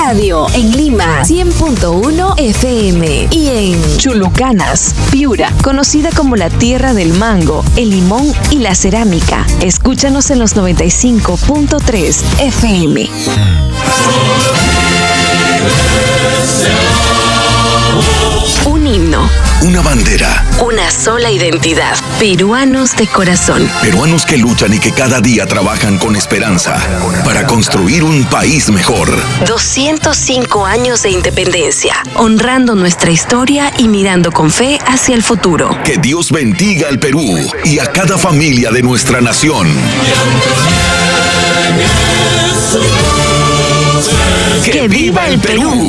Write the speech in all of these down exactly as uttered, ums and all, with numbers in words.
Radio en Lima cien punto uno F M y en Chulucanas, Piura, conocida como la tierra del mango, el limón y la cerámica. Escúchanos en los noventa y cinco punto tres F M. Un himno. Una bandera. Una sola identidad. Peruanos de corazón. Peruanos que luchan y que cada día trabajan con esperanza para construir un país mejor. doscientos cinco años de independencia, honrando nuestra historia y mirando con fe hacia el futuro. Que Dios bendiga al Perú y a cada familia de nuestra nación. ¡Que viva el Perú!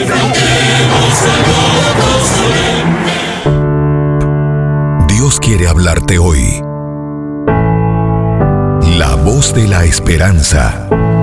Dios quiere hablarte hoy. La voz de la esperanza.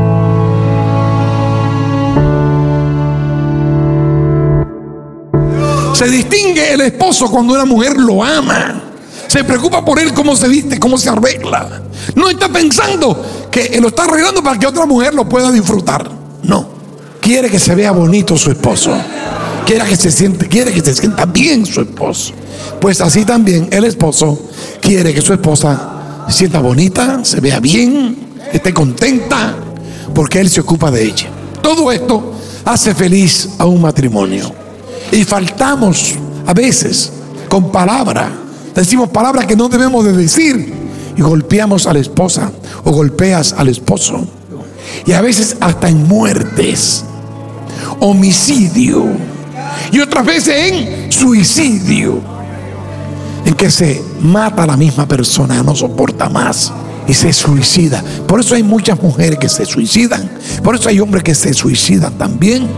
Se distingue el esposo cuando una mujer lo ama. Se preocupa por él, cómo se viste, cómo se arregla. No está pensando que lo está arreglando para que otra mujer lo pueda disfrutar. No. Quiere que se vea bonito su esposo. Quiere que se siente, quiere que se sienta bien su esposo. Pues así también el esposo quiere que su esposa se sienta bonita, se vea bien, esté contenta, porque él se ocupa de ella. Todo esto hace feliz a un matrimonio. Y faltamos a veces con palabras. Decimos palabras que no debemos de decir y golpeamos a la esposa o golpeas al esposo. Y a veces hasta en muertes, homicidio, y otras veces en suicidio, en que se mata a la misma persona, no soporta más y se suicida. Por eso hay muchas mujeres que se suicidan, por eso hay hombres que se suicidan también.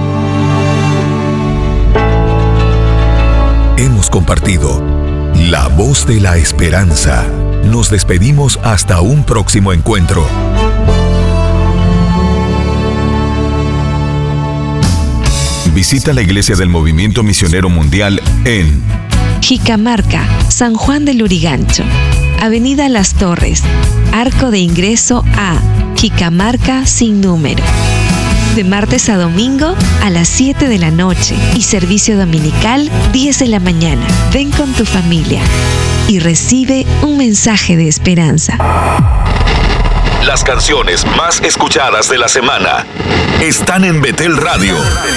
Hemos compartido La Voz de la Esperanza. Nos despedimos hasta un próximo encuentro. Visita la iglesia del Movimiento Misionero Mundial en Jicamarca, San Juan del Lurigancho, Avenida Las Torres, arco de ingreso a Jicamarca sin número. De martes a domingo a las siete de la noche y servicio dominical diez de la mañana. Ven con tu familia y recibe un mensaje de esperanza. Las canciones más escuchadas de la semana están en Betel Radio.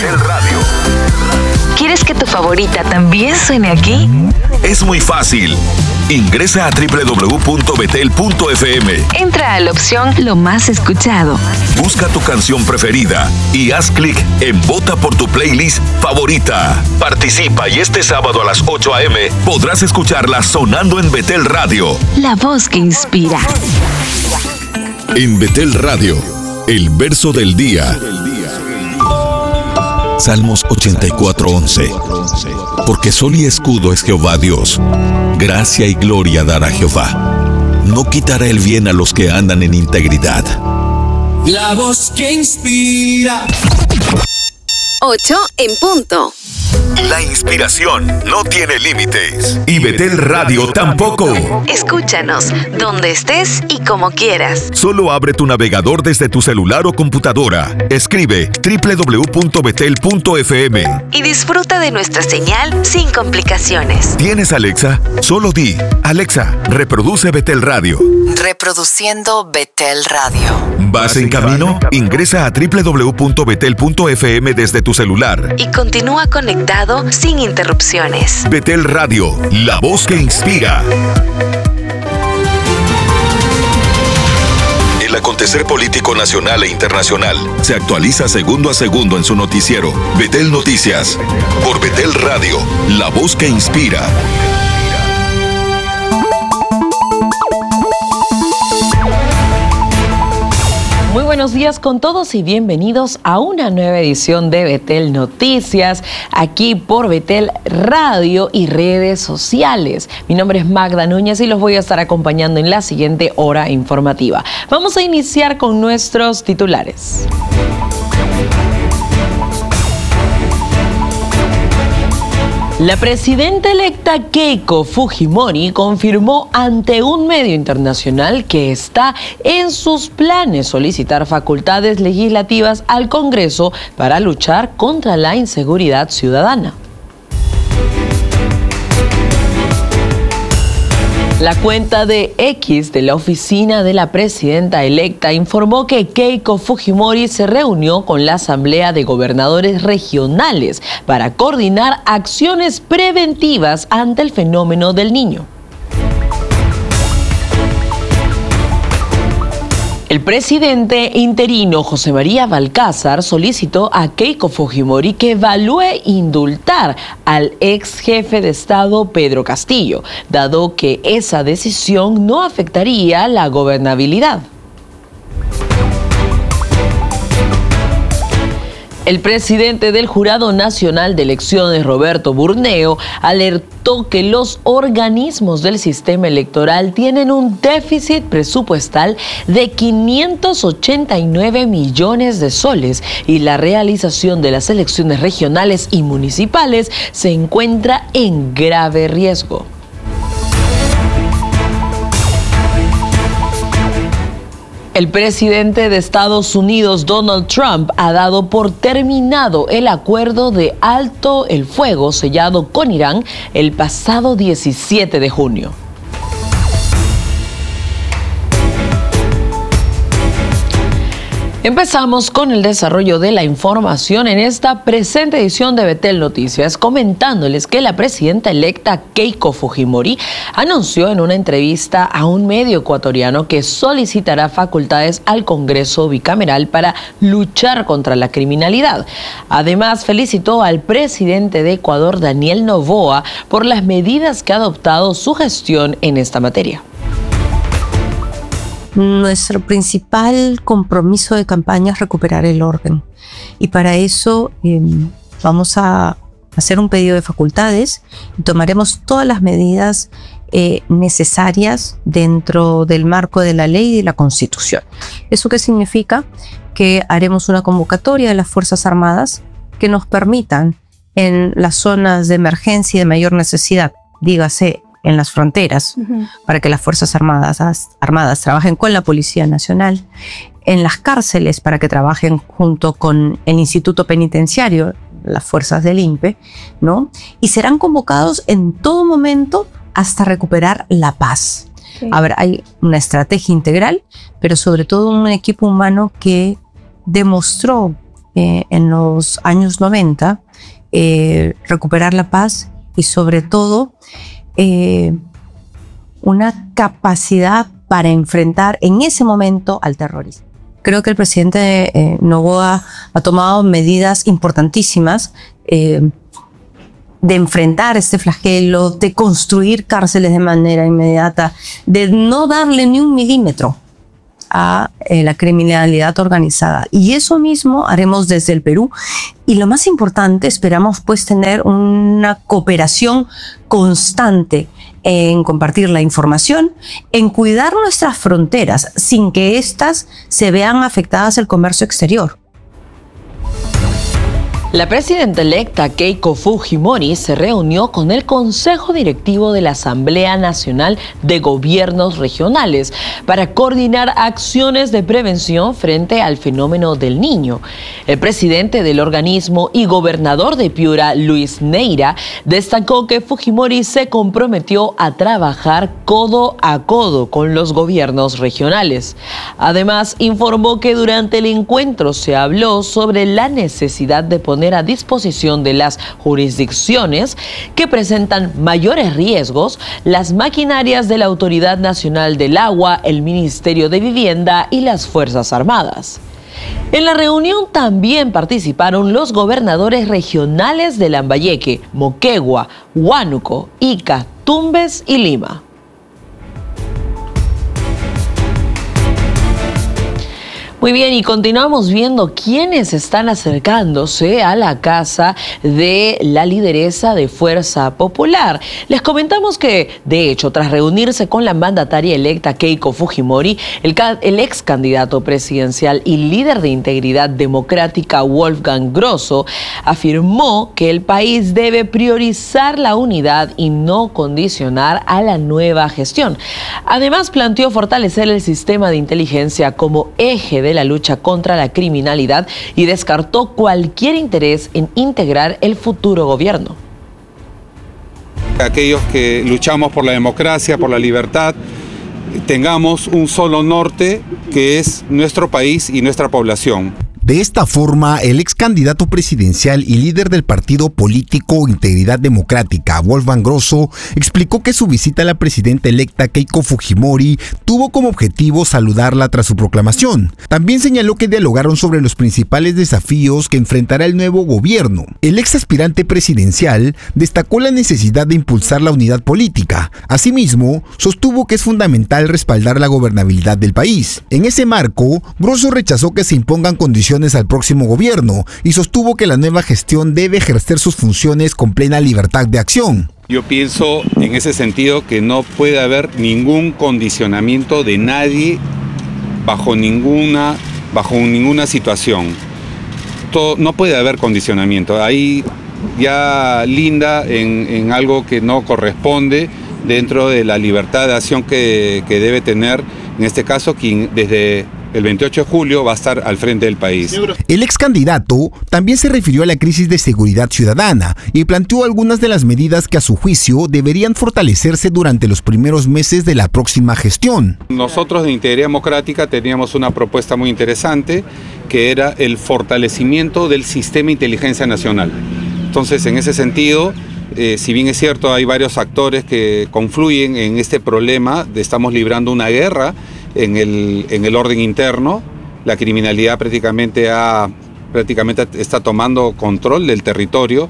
¿Quieres que tu favorita también suene aquí? Es muy fácil. Ingresa a doble u doble u doble u punto betel punto efe eme. Entra a la opción Lo más escuchado. Busca tu canción preferida y haz clic en Vota por tu playlist favorita. Participa y este sábado a las ocho a eme podrás escucharla sonando en Betel Radio. La voz que inspira. En Betel Radio, el verso del día. Salmos ochenta y cuatro, once. Porque sol y escudo es Jehová Dios. Gracia y gloria dará Jehová. No quitará el bien a los que andan en integridad. La voz que inspira. ocho en punto. La inspiración no tiene límites. Y Betel Radio tampoco. Escúchanos donde estés y como quieras. Solo abre tu navegador desde tu celular o computadora. Escribe doble u doble u doble u punto betel punto efe eme. Y disfruta de nuestra señal sin complicaciones. ¿Tienes Alexa? Solo di, Alexa, reproduce Betel Radio. Reproduciendo Betel Radio. ¿Vas en camino? Ingresa a doble u doble u doble u punto betel punto efe eme desde tu celular. Y continúa conectado sin interrupciones. Betel Radio, la voz que inspira. El acontecer político nacional e internacional se actualiza segundo a segundo en su noticiero. Betel Noticias. Por Betel Radio, la voz que inspira. Muy buenos días con todos y bienvenidos a una nueva edición de Betel Noticias, aquí por Betel Radio y redes sociales. Mi nombre es Magda Núñez y los voy a estar acompañando en la siguiente hora informativa. Vamos a iniciar con nuestros titulares. La presidenta electa Keiko Fujimori confirmó ante un medio internacional que está en sus planes solicitar facultades legislativas al Congreso para luchar contra la inseguridad ciudadana. La cuenta de X de la oficina de la presidenta electa informó que Keiko Fujimori se reunió con la Asamblea de Gobernadores Regionales para coordinar acciones preventivas ante el fenómeno del Niño. El presidente interino José María Balcázar solicitó a Keiko Fujimori que evalúe indultar al ex jefe de Estado Pedro Castillo, dado que esa decisión no afectaría la gobernabilidad. El presidente del Jurado Nacional de Elecciones, Roberto Burneo, alertó que los organismos del sistema electoral tienen un déficit presupuestal de quinientos ochenta y nueve millones de soles y la realización de las elecciones regionales y municipales se encuentra en grave riesgo. El presidente de Estados Unidos, Donald Trump, ha dado por terminado el acuerdo de alto el fuego sellado con Irán el pasado diecisiete de junio. Empezamos con el desarrollo de la información en esta presente edición de Betel Noticias, comentándoles que la presidenta electa Keiko Fujimori anunció en una entrevista a un medio ecuatoriano que solicitará facultades al Congreso bicameral para luchar contra la criminalidad. Además, felicitó al presidente de Ecuador, Daniel Noboa, por las medidas que ha adoptado su gestión en esta materia. Nuestro principal compromiso de campaña es recuperar el orden y para eso eh, vamos a hacer un pedido de facultades y tomaremos todas las medidas eh, necesarias dentro del marco de la ley y de la Constitución. ¿Eso qué significa? Que haremos una convocatoria de las Fuerzas Armadas que nos permitan en las zonas de emergencia y de mayor necesidad, dígase en las fronteras, uh-huh. para que las Fuerzas Armadas, Armadas trabajen con la Policía Nacional, en las cárceles para que trabajen junto con el Instituto Penitenciario, las fuerzas del I N P E, ¿no? Y serán convocados en todo momento hasta recuperar la paz. Sí. A ver, hay una estrategia integral, pero sobre todo un equipo humano que demostró eh, en los años noventa eh, recuperar la paz y sobre todo Eh, una capacidad para enfrentar en ese momento al terrorismo. Creo que el presidente eh, Noboa ha tomado medidas importantísimas eh, de enfrentar este flagelo, de construir cárceles de manera inmediata, de no darle ni un milímetro a eh, la criminalidad organizada. Y eso mismo haremos desde el Perú. Y lo más importante, esperamos pues tener una cooperación constante en compartir la información, en cuidar nuestras fronteras sin que éstas se vean afectadas el comercio exterior. La presidenta electa Keiko Fujimori se reunió con el Consejo Directivo de la Asamblea Nacional de Gobiernos Regionales para coordinar acciones de prevención frente al fenómeno del Niño. El presidente del organismo y gobernador de Piura, Luis Neira, destacó que Fujimori se comprometió a trabajar codo a codo con los gobiernos regionales. Además, informó que durante el encuentro se habló sobre la necesidad de poner a disposición de las jurisdicciones que presentan mayores riesgos las maquinarias de la Autoridad Nacional del Agua, el Ministerio de Vivienda y las Fuerzas Armadas. En la reunión también participaron los gobernadores regionales de Lambayeque, Moquegua, Huánuco, Ica, Tumbes y Lima. Muy bien, y continuamos viendo quiénes están acercándose a la casa de la lideresa de Fuerza Popular. Les comentamos que, de hecho, tras reunirse con la mandataria electa Keiko Fujimori, el, el ex candidato presidencial y líder de Integridad Democrática Wolfgang Grosso afirmó que el país debe priorizar la unidad y no condicionar a la nueva gestión. Además, planteó fortalecer el sistema de inteligencia como eje de de la lucha contra la criminalidad y descartó cualquier interés en integrar el futuro gobierno. Aquellos que luchamos por la democracia, por la libertad, tengamos un solo norte que es nuestro país y nuestra población. De esta forma, el ex candidato presidencial y líder del partido político Integridad Democrática, Wolfgang Grosso, explicó que su visita a la presidenta electa Keiko Fujimori tuvo como objetivo saludarla tras su proclamación. También señaló que dialogaron sobre los principales desafíos que enfrentará el nuevo gobierno. El ex aspirante presidencial destacó la necesidad de impulsar la unidad política. Asimismo, sostuvo que es fundamental respaldar la gobernabilidad del país. En ese marco, Grosso rechazó que se impongan condiciones al próximo gobierno y sostuvo que la nueva gestión debe ejercer sus funciones con plena libertad de acción. Yo pienso en ese sentido que no puede haber ningún condicionamiento de nadie bajo ninguna, bajo ninguna situación. Todo, no puede haber condicionamiento. Ahí ya linda en, en algo que no corresponde dentro de la libertad de acción que, que debe tener, en este caso, quien desde el veintiocho de julio va a estar al frente del país. El ex candidato también se refirió a la crisis de seguridad ciudadana y planteó algunas de las medidas que a su juicio deberían fortalecerse durante los primeros meses de la próxima gestión. Nosotros de Integridad Democrática teníamos una propuesta muy interesante que era el fortalecimiento del sistema de inteligencia nacional. Entonces, en ese sentido, eh, si bien es cierto hay varios actores que confluyen en este problema, de estamos librando una guerra en el, en el orden interno. La criminalidad prácticamente, ha, prácticamente está tomando control del territorio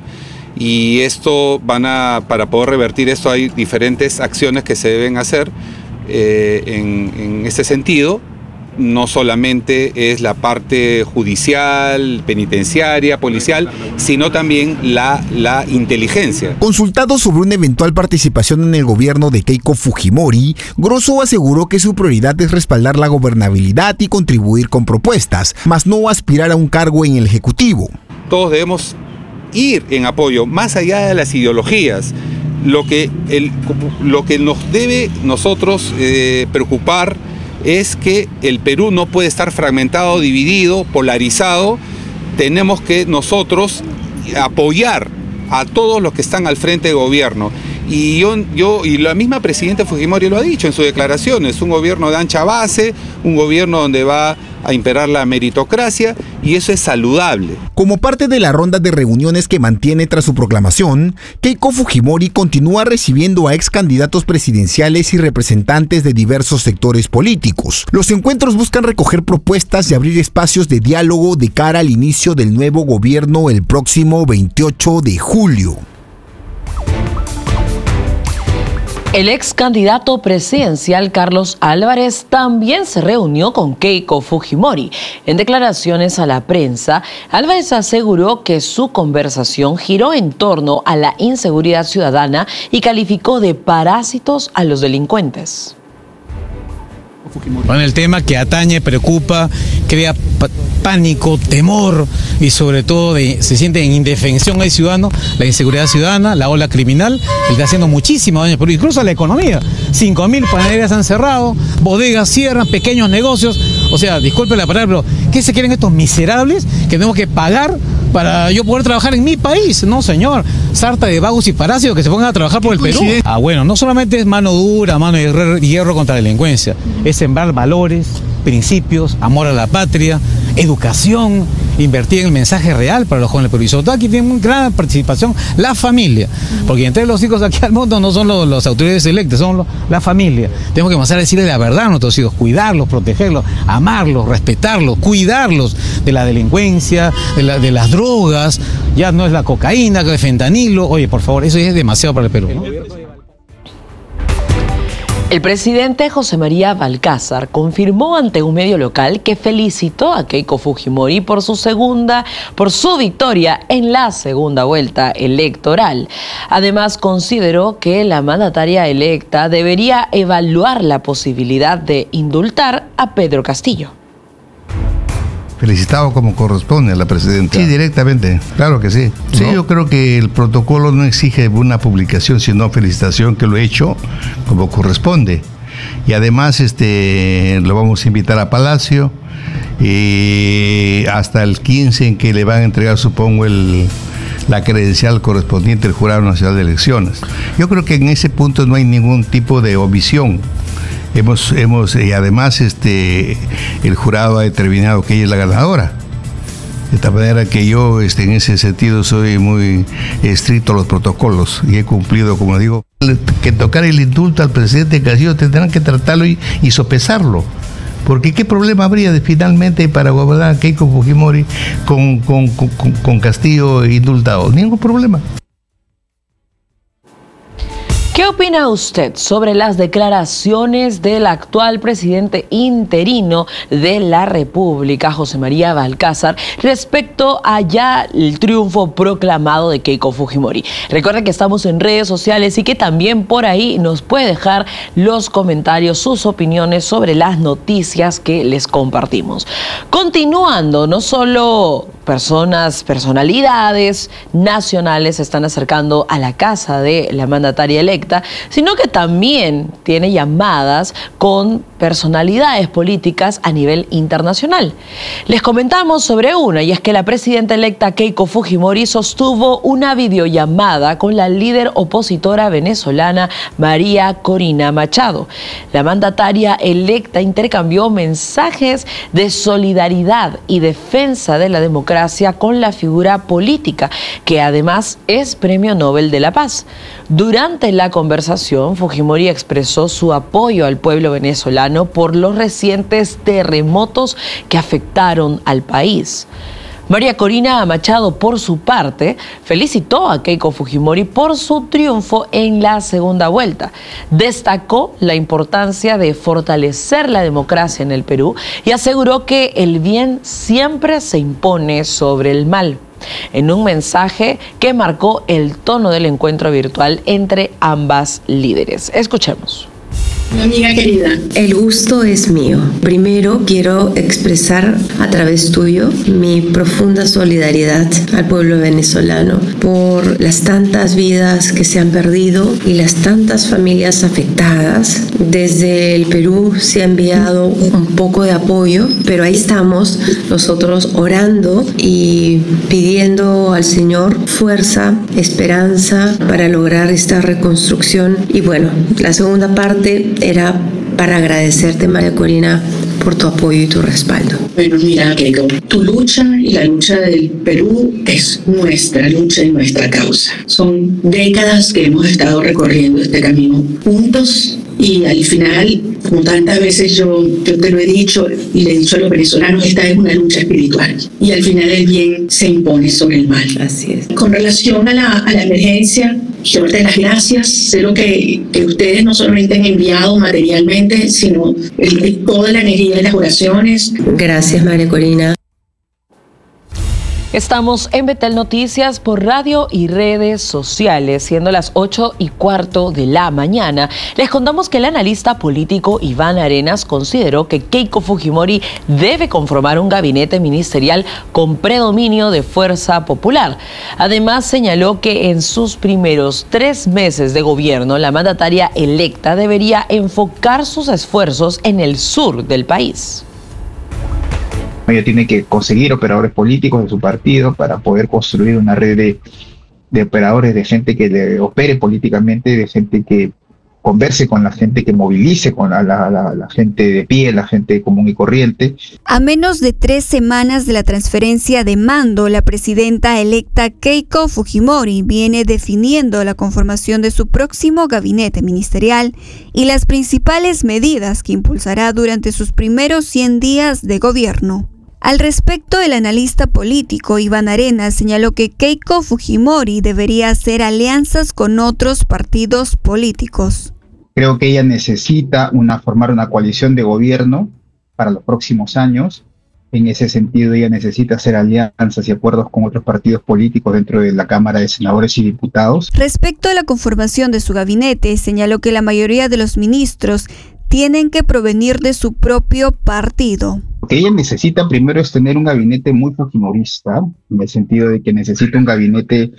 y esto van a, para poder revertir esto hay diferentes acciones que se deben hacer eh, en, en este sentido. No solamente es la parte judicial, penitenciaria, policial, sino también la, la inteligencia. Consultado sobre una eventual participación en el gobierno de Keiko Fujimori, Grosso aseguró que su prioridad es respaldar la gobernabilidad y contribuir con propuestas, mas no aspirar a un cargo en el Ejecutivo. Todos debemos ir en apoyo, más allá de las ideologías. Lo que, el, lo que nos debe nosotros eh, preocupar es que el Perú no puede estar fragmentado, dividido, polarizado. Tenemos que nosotros apoyar a todos los que están al frente del gobierno. Y yo, yo y la misma presidenta Fujimori lo ha dicho en sus declaraciones, un gobierno de ancha base, un gobierno donde va a imperar la meritocracia, y eso es saludable. Como parte de la ronda de reuniones que mantiene tras su proclamación, Keiko Fujimori continúa recibiendo a ex candidatos presidenciales y representantes de diversos sectores políticos. Los encuentros buscan recoger propuestas y abrir espacios de diálogo de cara al inicio del nuevo gobierno el próximo veintiocho de julio. El ex candidato presidencial Carlos Álvarez también se reunió con Keiko Fujimori. En declaraciones a la prensa, Álvarez aseguró que su conversación giró en torno a la inseguridad ciudadana y calificó de parásitos a los delincuentes. Bueno, el tema que atañe, preocupa, crea pánico, temor y sobre todo de, se siente en indefensión al ciudadano, la inseguridad ciudadana, la ola criminal, que está haciendo muchísimo daño, pero incluso a la economía. cinco mil panaderías han cerrado, bodegas cierran, pequeños negocios. O sea, disculpe la palabra, pero ¿qué se quieren estos miserables que tenemos que pagar para yo poder trabajar en mi país? No, señor, sarta de vagos y parásitos que se pongan a trabajar por el Perú. Ah, bueno, no solamente es mano dura, mano de hierro contra la delincuencia, es sembrar valores, principios, amor a la patria, educación, invertir en el mensaje real para los jóvenes, pero y sobre todo aquí tiene una gran participación la familia, porque entre los hijos aquí al mundo no son los, los autoridades electas, son los, la familia. Tenemos que comenzar a decirle la verdad a nuestros hijos, cuidarlos, protegerlos, amarlos, respetarlos, cuidarlos de la delincuencia, de, la, de las drogas. Ya no es la cocaína, el fentanilo. Oye, por favor, eso es demasiado para el Perú, ¿no? El presidente José María Balcázar confirmó ante un medio local que felicitó a Keiko Fujimori por su segunda, por su victoria en la segunda vuelta electoral. Además, consideró que la mandataria electa debería evaluar la posibilidad de indultar a Pedro Castillo. Felicitado como corresponde a la presidenta. Sí, directamente, claro que sí. Sí, ¿no? Yo creo que el protocolo no exige una publicación, sino felicitación, que lo he hecho como corresponde. Y además este, lo vamos a invitar a Palacio y hasta el quince, en que le van a entregar, supongo, el, la credencial correspondiente al Jurado Nacional de Elecciones. Yo creo que en ese punto no hay ningún tipo de omisión. Hemos, hemos, y además este, el jurado ha determinado que ella es la ganadora. De tal manera que yo este, en ese sentido soy muy estricto a los protocolos y he cumplido, como digo, que tocar el indulto al presidente Castillo tendrán que tratarlo y, y sopesarlo. Porque ¿qué problema habría de, finalmente para gobernar a Keiko Fujimori con, con, con, con Castillo indultado? Ningún problema. ¿Qué opina usted sobre las declaraciones del actual presidente interino de la República, José María Balcázar, respecto a ya el triunfo proclamado de Keiko Fujimori? Recuerden que estamos en redes sociales y que también por ahí nos puede dejar los comentarios, sus opiniones sobre las noticias que les compartimos. Continuando, no solo personas, personalidades nacionales se están acercando a la casa de la mandataria electa, sino que también tiene llamadas con personalidades políticas a nivel internacional. Les comentamos sobre una, y es que la presidenta electa Keiko Fujimori sostuvo una videollamada con la líder opositora venezolana María Corina Machado. La mandataria electa intercambió mensajes de solidaridad y defensa de la democracia con la figura política, que además es Premio Nobel de la Paz. Durante la conversación, Fujimori expresó su apoyo al pueblo venezolano por los recientes terremotos que afectaron al país. María Corina Machado, por su parte, felicitó a Keiko Fujimori por su triunfo en la segunda vuelta. Destacó la importancia de fortalecer la democracia en el Perú y aseguró que el bien siempre se impone sobre el mal, en un mensaje que marcó el tono del encuentro virtual entre ambas líderes. Escuchemos. Amiga querida, el gusto es mío. Primero quiero expresar a través tuyo mi profunda solidaridad al pueblo venezolano por las tantas vidas que se han perdido y las tantas familias afectadas. Desde el Perú se ha enviado un poco de apoyo, pero ahí estamos nosotros orando y pidiendo al Señor fuerza, esperanza para lograr esta reconstrucción. Y bueno, la segunda parte era para agradecerte, María Corina, por tu apoyo y tu respaldo. Bueno, mira, Keiko, tu lucha y la lucha del Perú es nuestra lucha y nuestra causa. Son décadas que hemos estado recorriendo este camino juntos y al final, como tantas veces yo, yo te lo he dicho y le he dicho a los venezolanos, esta es una lucha espiritual y al final el bien se impone sobre el mal. Así es. Con relación a la, a la emergencia, quiero darte las gracias. Sé lo que, que ustedes no solamente han enviado materialmente, sino el, el, toda la energía de las oraciones. Gracias, María Corina. Estamos en Betel Noticias por radio y redes sociales, siendo las ocho y cuarto de la mañana. Les contamos que el analista político Iván Arenas consideró que Keiko Fujimori debe conformar un gabinete ministerial con predominio de fuerza popular. Además, señaló que en sus primeros tres meses de gobierno, la mandataria electa debería enfocar sus esfuerzos en el sur del país. Ella tiene que conseguir operadores políticos de su partido para poder construir una red de, de operadores, de gente que le opere políticamente, de gente que converse con la gente, que movilice con la, la, la, la gente de pie, la gente común y corriente. A menos de tres semanas de la transferencia de mando, la presidenta electa Keiko Fujimori viene definiendo la conformación de su próximo gabinete ministerial y las principales medidas que impulsará durante sus primeros cien días de gobierno. Al respecto, el analista político Iván Arenas señaló que Keiko Fujimori debería hacer alianzas con otros partidos políticos. Creo que ella necesita una, formar una coalición de gobierno para los próximos años. En ese sentido, ella necesita hacer alianzas y acuerdos con otros partidos políticos dentro de la Cámara de Senadores y Diputados. Respecto a la conformación de su gabinete, señaló que la mayoría de los ministros tienen que provenir de su propio partido. Lo que ella necesita primero es tener un gabinete muy fujimorista, en el sentido de que necesita un gabinete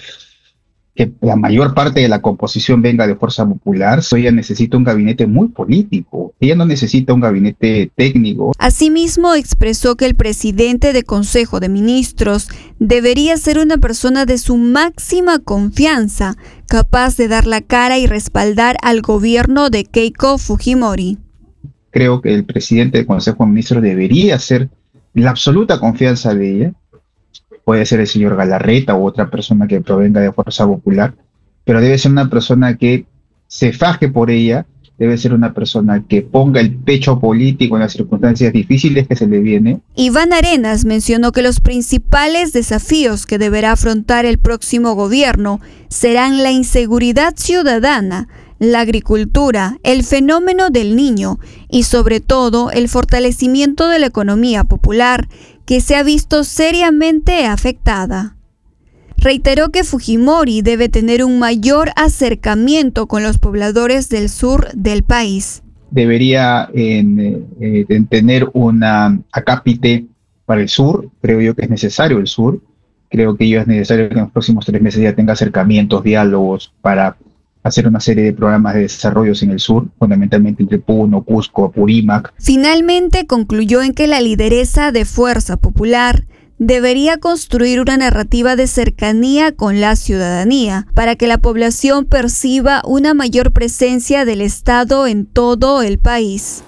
que la mayor parte de la composición venga de Fuerza Popular. Ella necesita un gabinete muy político, ella no necesita un gabinete técnico. Asimismo, expresó que el presidente de Consejo de Ministros debería ser una persona de su máxima confianza, capaz de dar la cara y respaldar al gobierno de Keiko Fujimori. Creo que el presidente del Consejo de Ministros debería ser la absoluta confianza de ella. Puede ser el señor Galarreta u otra persona que provenga de Fuerza Popular, pero debe ser una persona que se faje por ella, debe ser una persona que ponga el pecho político en las circunstancias difíciles que se le viene. Iván Arenas mencionó que los principales desafíos que deberá afrontar el próximo gobierno serán la inseguridad ciudadana, la agricultura, el fenómeno del niño y sobre todo el fortalecimiento de la economía popular, que se ha visto seriamente afectada. Reiteró que Fujimori debe tener un mayor acercamiento con los pobladores del sur del país. Debería eh, eh, tener una acápite para el sur, creo yo que es necesario el sur, creo que yo es necesario que en los próximos tres meses ya tenga acercamientos, diálogos para hacer una serie de programas de desarrollos en el sur, fundamentalmente entre Puno, Cusco, Apurímac. Finalmente concluyó en que la lideresa de Fuerza Popular debería construir una narrativa de cercanía con la ciudadanía para que la población perciba una mayor presencia del Estado en todo el país.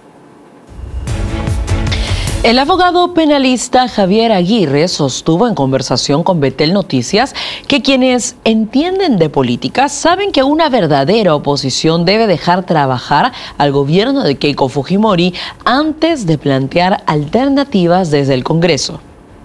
El abogado penalista Javier Aguirre sostuvo en conversación con Betel Noticias que quienes entienden de política saben que una verdadera oposición debe dejar trabajar al gobierno de Keiko Fujimori antes de plantear alternativas desde el Congreso.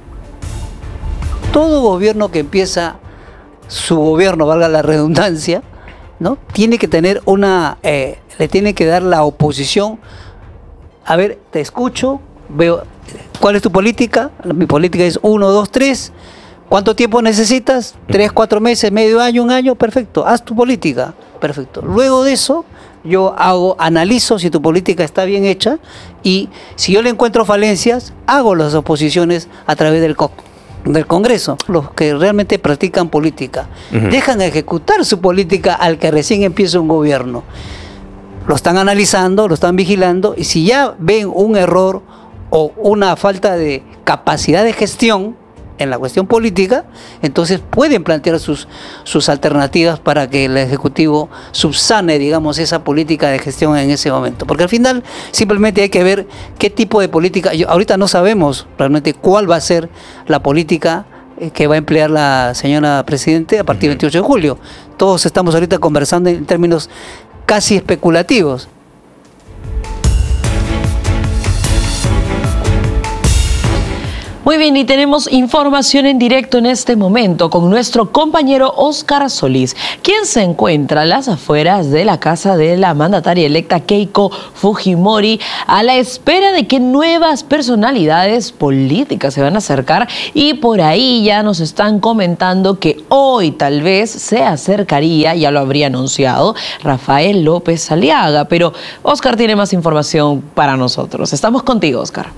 Todo gobierno que empieza su gobierno, valga la redundancia, ¿no? Tiene que tener una, eh, le tiene que dar la oposición. A ver, te escucho. Veo, ¿cuál es tu política? Mi política es uno, dos, tres. ¿Cuánto tiempo necesitas? Tres, cuatro meses, medio año, un año, perfecto. Haz tu política, perfecto. Luego de eso, yo hago, analizo si tu política está bien hecha y si yo le encuentro falencias, hago las oposiciones a través del, co del Congreso. Los que realmente practican política uh-huh. dejan ejecutar su política al que recién empieza un gobierno. Lo están analizando, lo están vigilando y si ya ven un error o una falta de capacidad de gestión en la cuestión política, entonces pueden plantear sus, sus alternativas para que el Ejecutivo subsane, digamos, esa política de gestión en ese momento. Porque al final simplemente hay que ver qué tipo de política. Yo, ahorita no sabemos realmente cuál va a ser la política que va a emplear la señora Presidente a partir del veintiocho de julio. Todos estamos ahorita conversando en términos casi especulativos. Muy bien, y tenemos información en directo en este momento con nuestro compañero Óscar Solís, quien se encuentra a las afueras de la casa de la mandataria electa Keiko Fujimori, a la espera de que nuevas personalidades políticas se van a acercar, y por ahí ya nos están comentando que hoy tal vez se acercaría, ya lo habría anunciado, Rafael López Aliaga. Pero Óscar tiene más información para nosotros. Estamos contigo, Óscar.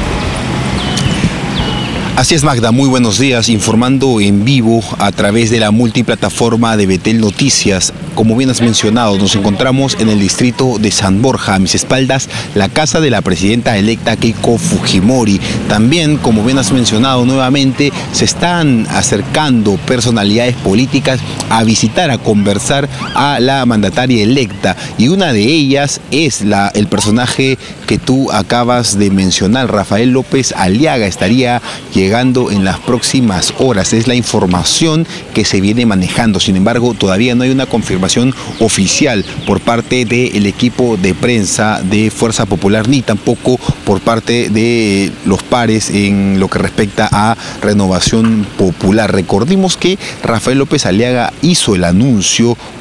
Así es, Magda, muy buenos días, informando en vivo a través de la multiplataforma de Betel Noticias. Como bien has mencionado, nos encontramos en el distrito de San Borja, a mis espaldas, la casa de la presidenta electa Keiko Fujimori. También, como bien has mencionado nuevamente, se están acercando personalidades políticas a visitar, a conversar a la mandataria electa. Y una de ellas es la, el personaje que tú acabas de mencionar, Rafael López Aliaga. Estaría llegando llegando en las próximas horas. Es la información que se viene manejando. Sin embargo, todavía no hay una confirmación oficial por parte del equipo de prensa de Fuerza Popular, ni tampoco por parte de los pares en lo que respecta a Renovación Popular. Recordemos que Rafael López Aliaga hizo el anuncio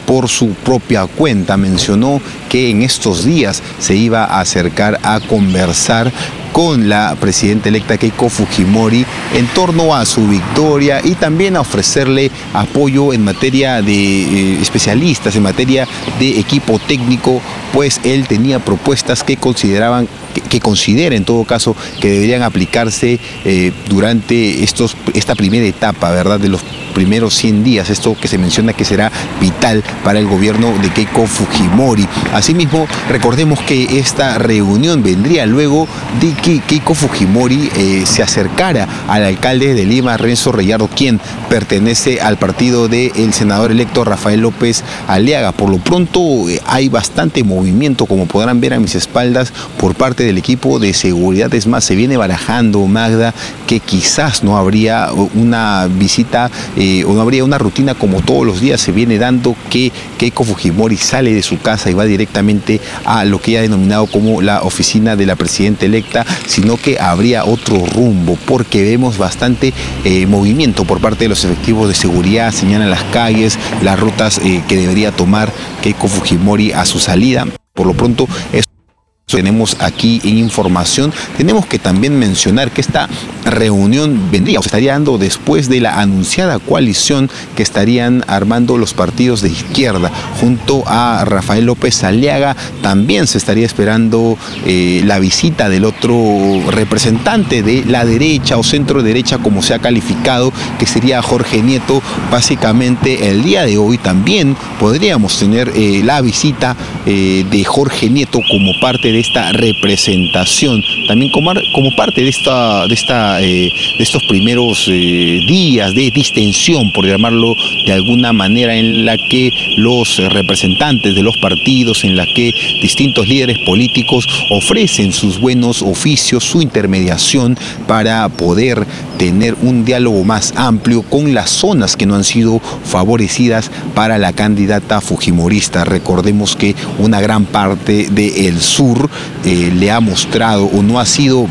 por su propia cuenta. Mencionó que en estos días se iba a acercar a conversar con la presidenta electa Keiko Fujimori en torno a su victoria y también a ofrecerle apoyo en materia de eh, especialistas, en materia de equipo técnico, pues él tenía propuestas que consideraban que, que considera en todo caso que deberían aplicarse eh, durante estos, esta primera etapa, ¿verdad?, de los primeros cien días, esto que se menciona que será vital para el gobierno de Keiko Fujimori. Asimismo, recordemos que esta reunión vendría luego de que Keiko Fujimori eh, se acercara al alcalde de Lima, Renzo Reyardo, quien pertenece al partido del senador electo Rafael López Aliaga. Por lo pronto eh, hay bastante movimiento, como podrán ver a mis espaldas, por parte del equipo de seguridad. Es más, se viene barajando, Magda, que quizás no habría una visita eh, o no habría una rutina como todos los días se viene dando, que Keiko Fujimori sale de su casa y va directamente a lo que ella ha denominado como la oficina de la presidenta electa, sino que habría otro rumbo, porque vemos bastante eh, movimiento por parte de los efectivos de seguridad, señalan las calles, las rutas eh, que debería tomar Keiko Fujimori a su salida. Por lo pronto, es tenemos aquí en información. Tenemos que también mencionar que esta reunión vendría o se estaría dando después de la anunciada coalición que estarían armando los partidos de izquierda junto a Rafael López Aliaga. También se estaría esperando eh, la visita del otro representante de la derecha o centro derecha, como se ha calificado, que sería Jorge Nieto. Básicamente el día de hoy también podríamos tener eh, la visita eh, de Jorge Nieto como parte de de esta representación, también como, como parte de esta de esta eh, de estos primeros eh, días de distensión, por llamarlo de alguna manera, en la que los representantes de los partidos, en la que distintos líderes políticos ofrecen sus buenos oficios, su intermediación para poder tener un diálogo más amplio con las zonas que no han sido favorecidas para la candidata fujimorista. Recordemos que una gran parte del sur eh, le ha mostrado o no ha sido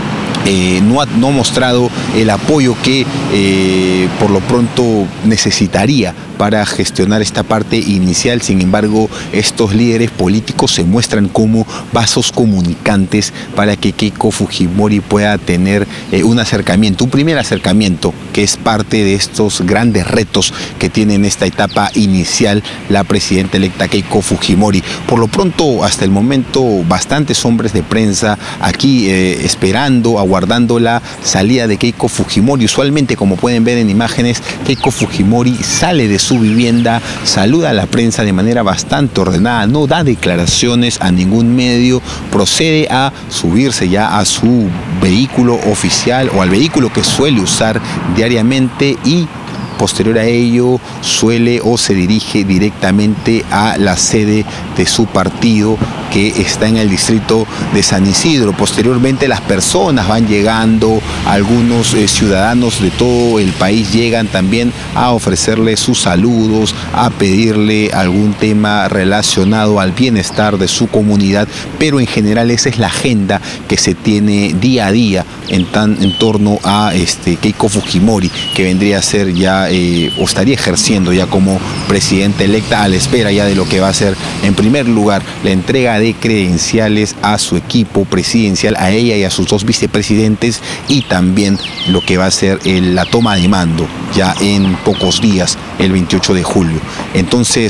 Eh, no, ha, no ha mostrado el apoyo que eh, por lo pronto necesitaría para gestionar esta parte inicial. Sin embargo, estos líderes políticos se muestran como vasos comunicantes para que Keiko Fujimori pueda tener eh, un acercamiento, un primer acercamiento, que es parte de estos grandes retos que tiene en esta etapa inicial la presidenta electa Keiko Fujimori. Por lo pronto, hasta el momento, bastantes hombres de prensa aquí eh, esperando, aguardando la salida de Keiko Fujimori. Usualmente, como pueden ver en imágenes, Keiko Fujimori sale de su vivienda, saluda a la prensa de manera bastante ordenada, no da declaraciones a ningún medio, procede a subirse ya a su vehículo oficial o al vehículo que suele usar diariamente y posterior a ello suele o se dirige directamente a la sede de su partido, que está en el distrito de San Isidro. Posteriormente las personas van llegando, algunos eh, ciudadanos de todo el país llegan también a ofrecerle sus saludos, a pedirle algún tema relacionado al bienestar de su comunidad, pero en general esa es la agenda que se tiene día a día en, tan, en torno a este, Keiko Fujimori, que vendría a ser ya Eh, o estaría ejerciendo ya como presidenta electa, a la espera ya de lo que va a ser, en primer lugar, la entrega de credenciales a su equipo presidencial, a ella y a sus dos vicepresidentes, y también lo que va a ser el, la toma de mando ya en pocos días, el veintiocho de julio. Entonces